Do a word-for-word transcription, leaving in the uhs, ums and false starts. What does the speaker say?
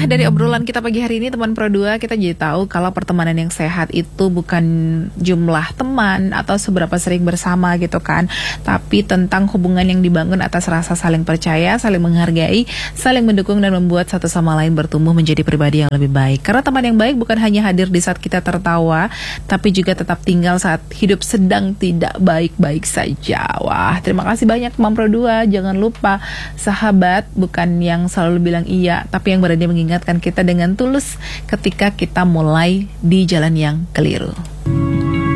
ya dari obrolan kita pagi hari ini teman Pro dua, kita jadi tahu kalau pertemanan yang sehat itu bukan jumlah teman atau seberapa sering bersama gitu kan, tapi tentang hubungan yang dibangun atas rasa saling percaya, saling menghargai, saling mendukung dan membuat satu sama lain bertumbuh menjadi pribadi yang lebih baik. Karena teman yang baik bukan hanya hadir di saat kita tertawa, tapi juga tetap tinggal saat hidup sedang tidak baik-baik saja. Wah, terima kasih banyak teman Pro dua. Jangan lupa, sahabat bukan yang selalu bilang iya, tapi yang berani mengingatkan kita dengan tulus ketika kita mulai di jalan yang keliru.